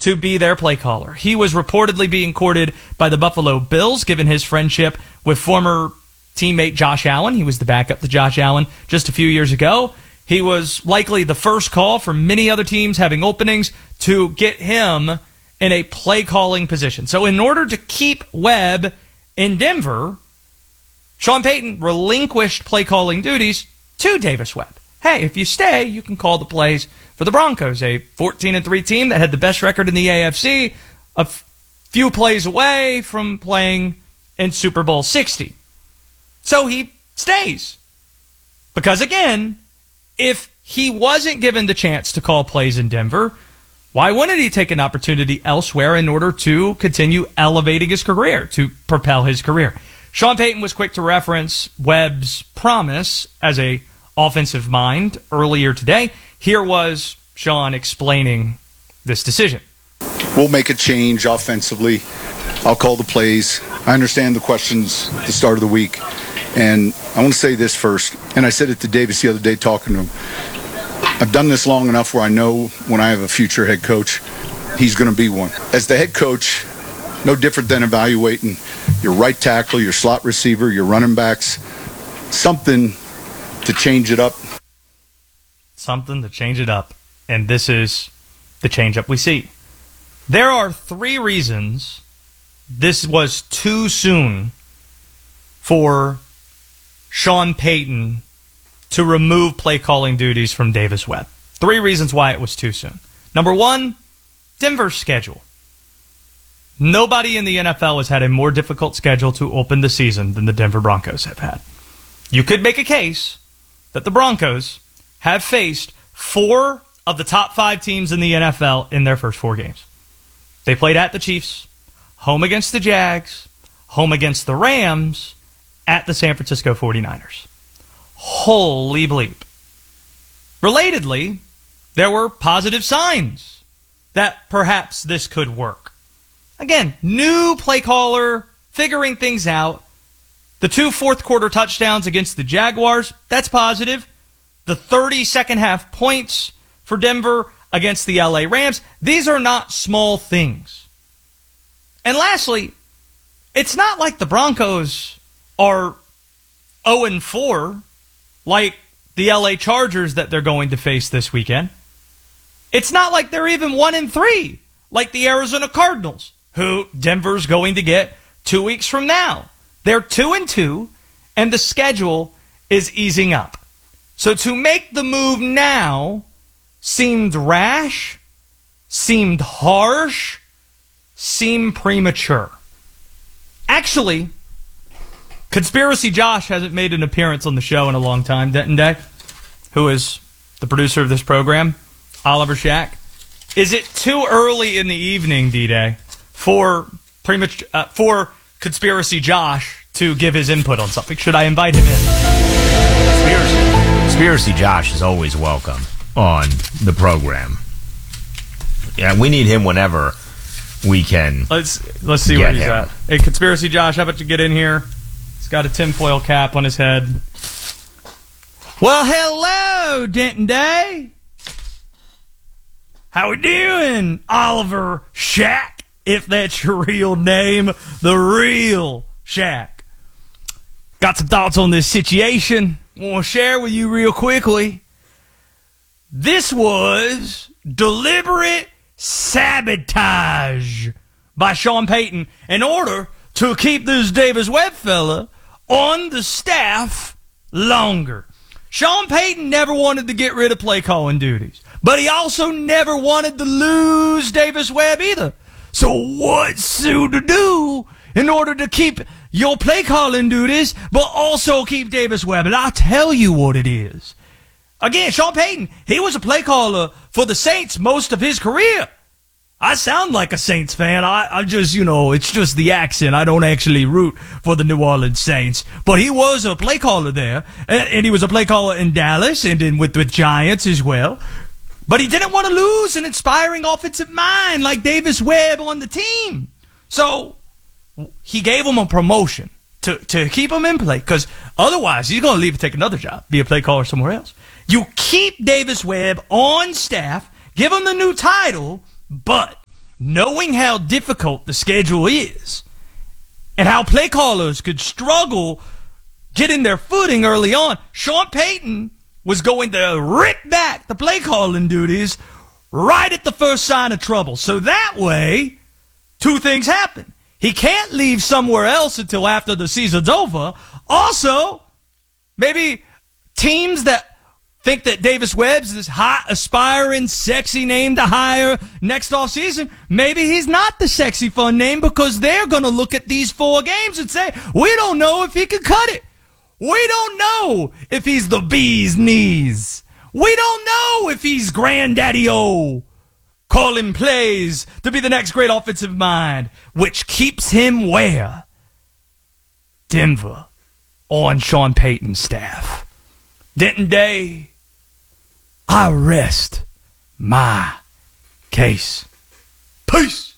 to be their play caller. He was reportedly being courted by the Buffalo Bills, given his friendship with former teammate Josh Allen. He was the backup to Josh Allen just a few years ago. He was likely the first call for many other teams having openings to get him in a play-calling position. So in order to keep Webb in Denver, Sean Payton relinquished play-calling duties to Davis Webb. Hey, if you stay, you can call the plays for the Broncos, a 14-3 team that had the best record in the AFC, a few plays away from playing in Super Bowl 60. So he stays. Because again, if he wasn't given the chance to call plays in Denver, why wouldn't he take an opportunity elsewhere in order to continue elevating his career, to propel his career? Sean Payton was quick to reference Webb's promise as a offensive mind earlier today. Here was Sean explaining this decision. We'll make a change offensively. I'll call the plays. I understand the questions at the start of the week. And I want to say this first, and I said it to Davis the other day talking to him. I've done this long enough where I know when I have a future head coach, he's going to be one. As the head coach, no different than evaluating your right tackle, your slot receiver, your running backs, something to change it up. Something to change it up. And this is the change-up we see. There are 3 reasons this was too soon for Sean Payton to remove play-calling duties from Davis Webb. 3 reasons why it was too soon. Number 1, Denver's schedule. Nobody in the NFL has had a more difficult schedule to open the season than the Denver Broncos have had. You could make a case that the Broncos have faced 4 of the top 5 teams in the NFL in their first 4 games. They played at the Chiefs, home against the Jags, home against the Rams, at the San Francisco 49ers. Holy bleep. Relatedly, there were positive signs that perhaps this could work. Again, new play caller, figuring things out. The 2 fourth-quarter touchdowns against the Jaguars, that's positive. The 30 second-half points for Denver against the LA Rams, these are not small things. And lastly, it's not like the Broncos are 0-4 like the LA Chargers that they're going to face this weekend. It's not like they're even 1-3 like the Arizona Cardinals, who Denver's going to get 2 weeks from now. They're 2-2, and the schedule is easing up. So to make the move now seemed rash, seemed harsh, seemed premature. Actually, Conspiracy Josh hasn't made an appearance on the show in a long time, Denton Day, who is the producer of this program, Oliver Shack. Is it too early in the evening, D-Day, for Conspiracy Josh to give his input on something? Should I invite him in? Conspiracy Josh is always welcome on the program. Yeah, we need him whenever we can. Let's see where he's at. Hey, Conspiracy Josh, how about you get in here? He's got a tinfoil cap on his head. Well, hello, Denton Day. How we doing, Oliver Shack? If that's your real name, the real Shack. Got some thoughts on this situation. Want to share with you real quickly. This was deliberate sabotage by Sean Payton in order to keep this Davis Webb fella on the staff longer. Sean Payton never wanted to get rid of play calling duties, but he also never wanted to lose Davis Webb either. So what's Sue to do in order to keep your play calling duties, but also keep Davis Webb? And I'll tell you what it is. Again, Sean Payton, he was a play caller for the Saints most of his career. I sound like a Saints fan. I just, it's just the accent. I don't actually root for the New Orleans Saints. But he was a play caller there. And he was a play caller in Dallas and with the Giants as well. But he didn't want to lose an inspiring offensive mind like Davis Webb on the team. So he gave him a promotion to keep him in play. Because otherwise, he's going to leave and take another job, be a play caller somewhere else. You keep Davis Webb on staff, give him the new title, but knowing how difficult the schedule is and how play callers could struggle getting their footing early on, Sean Payton was going to rip back the play calling duties right at the first sign of trouble. So that way, two things happen. He can't leave somewhere else until after the season's over. Also, maybe teams that think that Davis Webb's this hot, aspiring, sexy name to hire next offseason, maybe he's not the sexy, fun name because they're going to look at these 4 games and say, we don't know if he can cut it. We don't know if he's the bee's knees. We don't know if he's Granddaddy O calling plays to be the next great offensive mind, which keeps him where? Denver on Sean Payton's staff. Denton Day, I rest my case. Peace.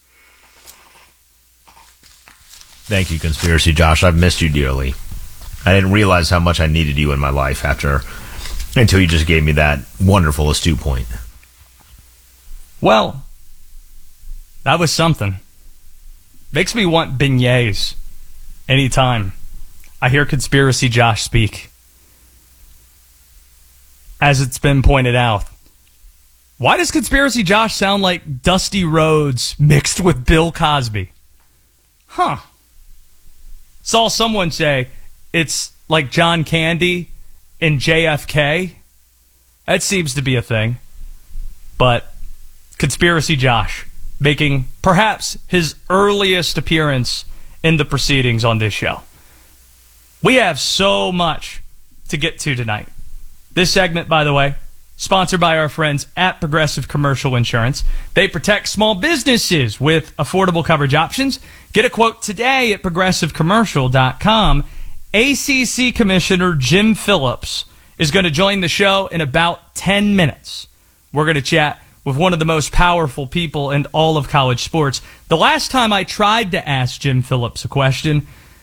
Thank you, Conspiracy Josh. I've missed you dearly. I didn't realize how much I needed you in my life until you just gave me that wonderful astute point. Well, that was something. Makes me want beignets anytime I hear Conspiracy Josh speak. As it's been pointed out, why does Conspiracy Josh sound like Dusty Rhodes mixed with Bill Cosby? Huh. Saw someone say it's like John Candy and JFK. That seems to be a thing. But Conspiracy Josh making perhaps his earliest appearance in the proceedings on this show. We have so much to get to tonight. This segment, by the way, sponsored by our friends at Progressive Commercial Insurance. They protect small businesses with affordable coverage options. Get a quote today at progressivecommercial.com. ACC Commissioner Jim Phillips is going to join the show in about 10 minutes. We're going to chat with one of the most powerful people in all of college sports. The last time I tried to ask Jim Phillips a question,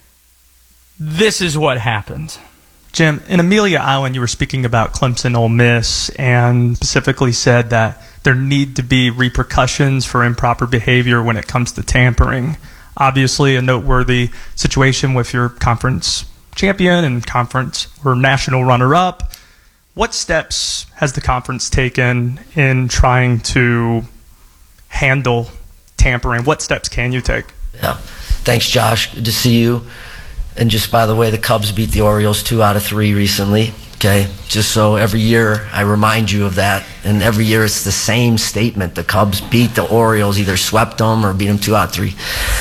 this is what happened. Jim, in Amelia Island, you were speaking about Clemson Ole Miss and specifically said that there need to be repercussions for improper behavior when it comes to tampering. Obviously, a noteworthy situation with your conference champion and conference or national runner-up. What steps has the conference taken in trying to handle tampering? What steps can you take? Yeah. Thanks, Josh. Good to see you. And just by the way, the Cubs beat the Orioles 2 out of 3 recently. Okay, just so every year I remind you of that. And every year it's the same statement. The Cubs beat the Orioles, either swept them or beat them 2 out of 3.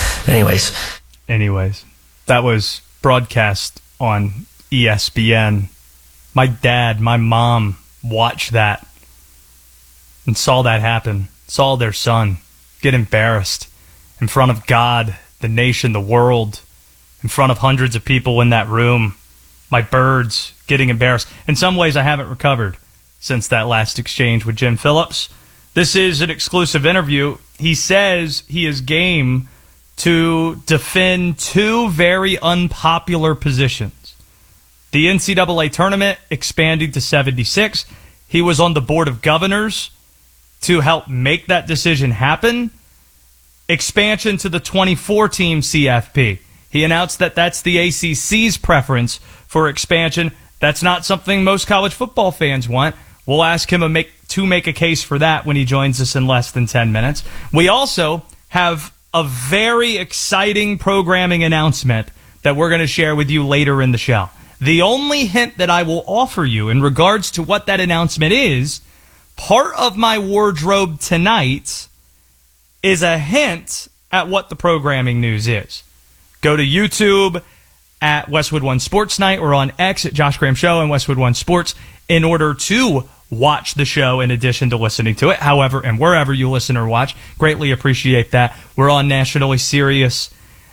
Anyways, that was broadcast on ESPN. My dad, my mom watched that and saw that happen. Saw their son get embarrassed in front of God, the nation, the world, in front of hundreds of people in that room. My birds getting embarrassed. In some ways, I haven't recovered since that last exchange with Jim Phillips. This is an exclusive interview. He says he is game to defend 2 very unpopular positions. The NCAA tournament expanding to 76. He was on the Board of Governors to help make that decision happen. Expansion to the 24-team CFP. He announced that that's the ACC's preference for expansion. That's not something most college football fans want. We'll ask him to make a case for that when he joins us in less than 10 minutes. We also have a very exciting programming announcement that we're going to share with you later in the show. The only hint that I will offer you in regards to what that announcement is, part of my wardrobe tonight is a hint at what the programming news is. Go to YouTube at Westwood One Sports Night or on X at Josh Graham Show and Westwood One Sports in order to watch the show in addition to listening to it. However, and wherever you listen or watch, greatly appreciate that. We're on nationally Sirius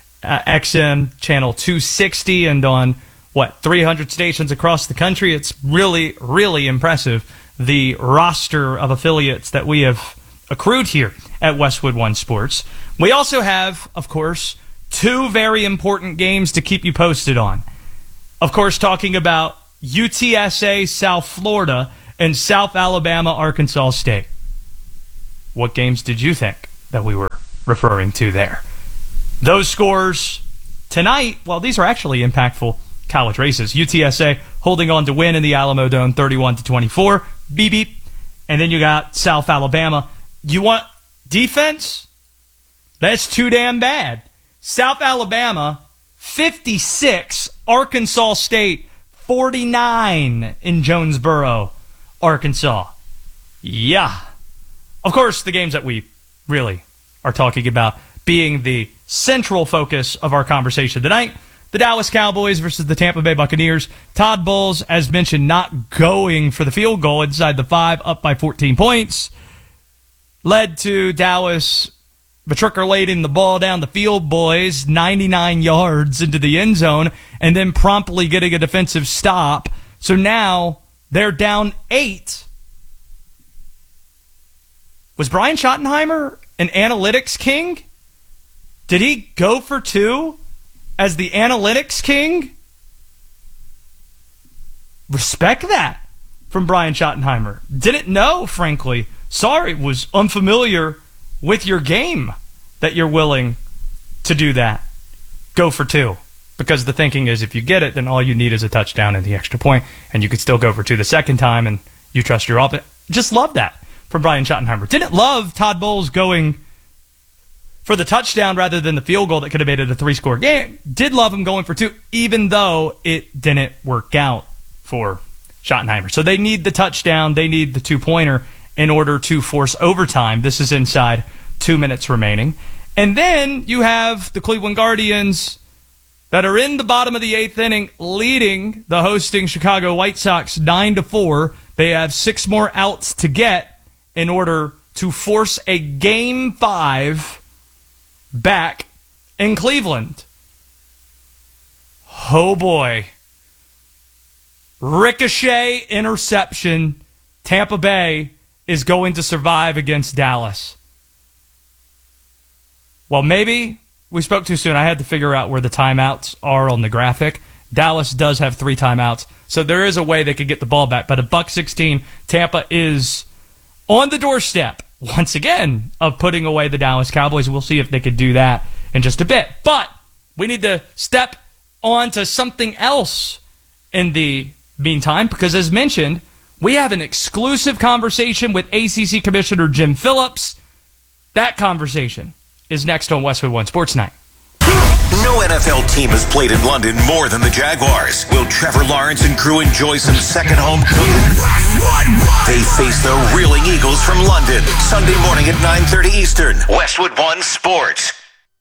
XM channel 260 and on, 300 stations across the country. It's really, really impressive, the roster of affiliates that we have accrued here at Westwood One Sports. We also have, of course, 2 very important games to keep you posted on. Of course, talking about UTSA, South Florida, and South Alabama, Arkansas State. What games did you think that we were referring to there. Those scores tonight, well, these are actually impactful college races. UTSA holding on to win in the Alamo Dome 31-24. Beep, beep. And then you got South Alabama. You want defense? That's too damn bad. South Alabama, 56. Arkansas State, 49 in Jonesboro, Arkansas. Yeah. Of course, the games that we really are talking about being the central focus of our conversation tonight, the Dallas Cowboys versus the Tampa Bay Buccaneers. Todd Bowles, as mentioned, not going for the field goal inside the 5, up by 14 points. Led to Dallas matriculating the ball down the field, boys, 99 yards into the end zone, and then promptly getting a defensive stop. So now they're down 8. Was Brian Schottenheimer an analytics king? Did he go for 2 as the analytics king? Respect that from Brian Schottenheimer. Didn't know, frankly. Sorry, was unfamiliar with your game that you're willing to do that. Go for 2. Because the thinking is if you get it, then all you need is a touchdown and the extra point, and you could still go for 2 the second time, and you trust your offense. Just love that from Brian Schottenheimer. Didn't love Todd Bowles going for the touchdown rather than the field goal that could have made it a 3-score game. Did love him going for 2, even though it didn't work out for Schottenheimer. So they need the touchdown, they need the 2-pointer in order to force overtime. This is inside 2 minutes remaining. And then you have the Cleveland Guardians that are in the bottom of the 8th inning, leading the hosting Chicago White Sox 9-4. They have 6 more outs to get in order to force a Game 5 back in Cleveland. Oh boy. Ricochet interception. Tampa Bay is going to survive against Dallas. Well, maybe we spoke too soon. I had to figure out where the timeouts are on the graphic. Dallas does have 3 timeouts, so there is a way they could get the ball back. But at $1:16, Tampa is on the doorstep, once again, of putting away the Dallas Cowboys. We'll see if they could do that in just a bit. But we need to step on to something else in the meantime, because as mentioned, we have an exclusive conversation with ACC Commissioner Jim Phillips. That conversation is next on Westwood One Sports Night. No NFL team has played in London more than the Jaguars. Will Trevor Lawrence and crew enjoy some second home cooking? They face the Reeling Eagles from London, Sunday morning at 9:30 Eastern. Westwood One Sports.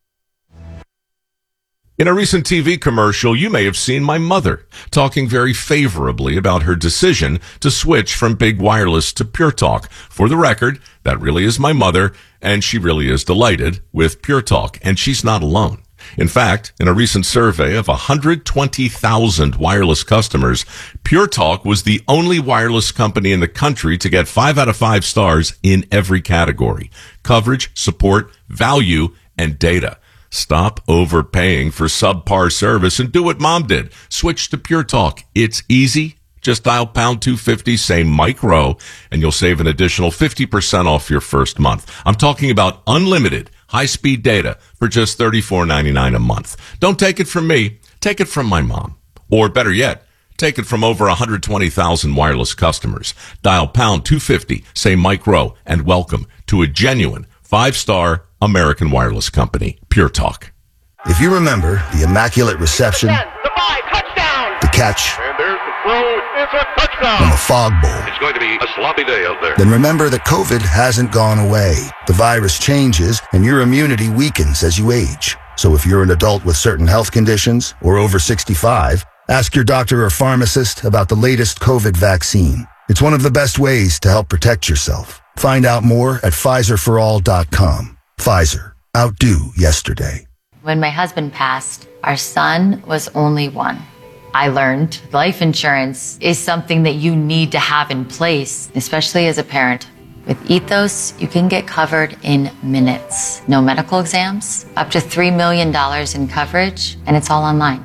In a recent TV commercial, you may have seen my mother talking very favorably about her decision to switch from big wireless to Pure Talk. For the record, that really is my mother, and she really is delighted with Pure Talk, and she's not alone. In fact, in a recent survey of 120,000 wireless customers, Pure Talk was the only wireless company in the country to get 5 out of 5 stars in every category: coverage, support, value, and data. Stop overpaying for subpar service and do what Mom did. Switch to Pure Talk. It's easy. Just dial pound 250, say Mike Rowe, and you'll save an additional 50% off your first month. I'm talking about unlimited high-speed data for just $34.99 a month. Don't take it from me. Take it from my mom. Or better yet, take it from over 120,000 wireless customers. Dial pound 250, say Mike Rowe, and welcome to a genuine 5-star American wireless company, Pure Talk. If you remember the Immaculate Reception, the 5, touchdown! the catch, And there's the throw, it's a touchdown! and the Fog Bowl, It's going to be a sloppy day out there. then remember that COVID hasn't gone away. The virus changes and your immunity weakens as you age. So if you're an adult with certain health conditions or over 65, ask your doctor or pharmacist about the latest COVID vaccine. It's one of the best ways to help protect yourself. Find out more at PfizerForAll.com. Pfizer. Outdo yesterday. When my husband passed, our son was only 1. I learned life insurance is something that you need to have in place, especially as a parent. With Ethos, you can get covered in minutes. No medical exams, up to $3 million in coverage, and it's all online.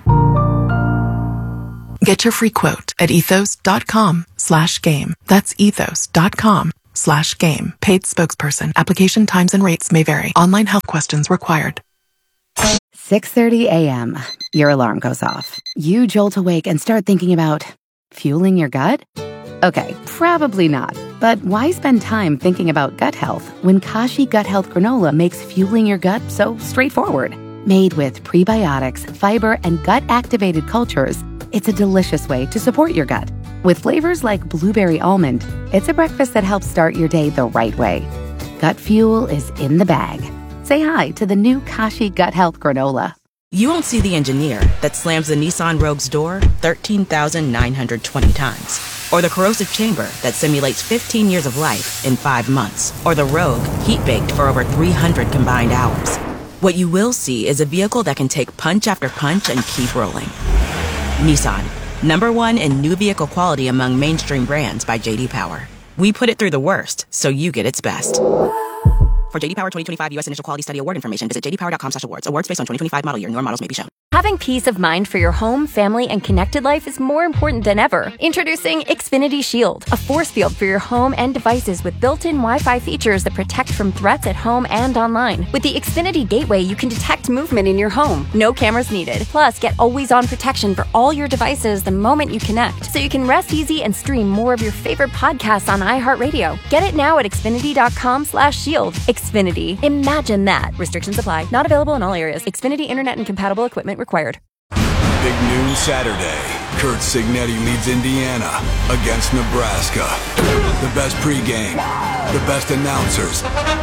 Get your free quote at ethos.com/game. That's ethos.com/game. FlipGrid.com/game. Paid spokesperson. Application times and rates may vary. Online health questions required. 6:30 a.m. Your alarm goes off. You jolt awake and start thinking about fueling your gut? Okay, probably not. But why spend time thinking about gut health when Kashi Gut Health Granola makes fueling your gut so straightforward? Made with prebiotics, fiber, and gut-activated cultures, it's a delicious way to support your gut. With flavors like blueberry almond, it's a breakfast that helps start your day the right way. Gut fuel is in the bag. Say hi to the new Kashi Gut Health Granola. You won't see the engineer that slams the Nissan Rogue's door 13,920 times. Or the corrosive chamber that simulates 15 years of life in 5 months. Or the Rogue heat-baked for over 300 combined hours. What you will see is a vehicle that can take punch after punch and keep rolling. Nissan, #1 in new vehicle quality among mainstream brands by J.D. Power. We put it through the worst, so you get its best. For J.D. Power 2025 U.S. Initial Quality Study Award information, visit jdpower.com/awards. Awards based on 2025 model year. Newer models may be shown. Having peace of mind for your home, family, and connected life is more important than ever. Introducing Xfinity Shield, a force field for your home and devices with built-in Wi-Fi features that protect from threats at home and online. With the Xfinity Gateway, you can detect movement in your home. No cameras needed. Plus, get always-on protection for all your devices the moment you connect, so you can rest easy and stream more of your favorite podcasts on iHeartRadio. Get it now at Xfinity.com/shield. Xfinity. Imagine that. Restrictions apply. Not available in all areas. Xfinity Internet and compatible equipment required. Big noon Saturday. Kurt Signetti leads Indiana against Nebraska. The best pregame. The best announcers.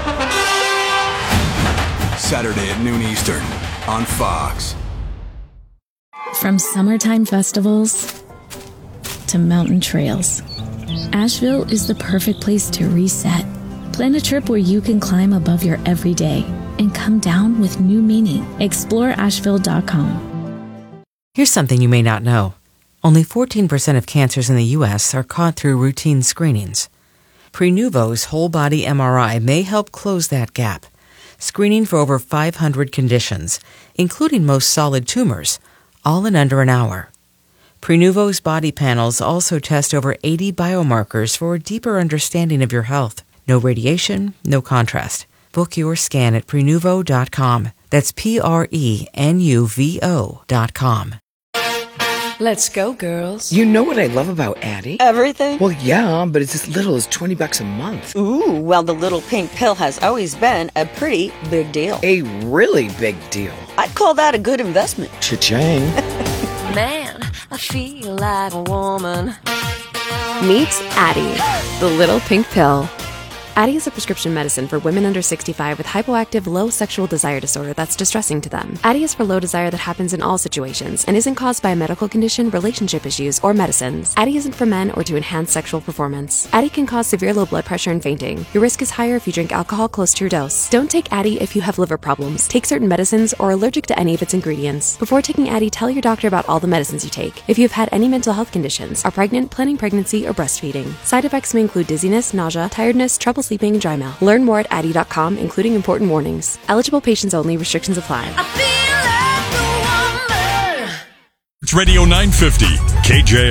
Saturday at noon Eastern on Fox. From summertime festivals to mountain trails, Asheville is the perfect place to reset. Plan a trip where you can climb above your everyday and come down with new meaning. Explore Asheville.com. Here's something you may not know. Only 14% of cancers in the U.S. are caught through routine screenings. Prenuvo's whole-body MRI may help close that gap, screening for over 500 conditions, including most solid tumors, all in under an hour. Prenuvo's body panels also test over 80 biomarkers for a deeper understanding of your health. No radiation, no contrast. Book your scan at Prenuvo.com. That's Prenuvo.com. Let's go, girls. You know what I love about Addie? Everything? Well, yeah, but it's as little as $20 a month. Ooh, well, the little pink pill has always been a pretty big deal. A really big deal. I'd call that a good investment. Cha-ching. Man, I feel like a woman. Meet Addie, the little pink pill. Addie is a prescription medicine for women under 65 with hypoactive low sexual desire disorder that's distressing to them. Addie is for low desire that happens in all situations and isn't caused by a medical condition, relationship issues, or medicines. Addie isn't for men or to enhance sexual performance. Addie can cause severe low blood pressure and fainting. Your risk is higher if you drink alcohol close to your dose. Don't take Addie if you have liver problems, take certain medicines, or are allergic to any of its ingredients. Before taking Addie, tell your doctor about all the medicines you take. If you have had any mental health conditions, are pregnant, planning pregnancy, or breastfeeding. Side effects may include dizziness, nausea, tiredness, trouble sleeping, and dry mouth. Learn more at Addie.com, including important warnings. Eligible patients only. Restrictions apply. It's Radio 950, KJ.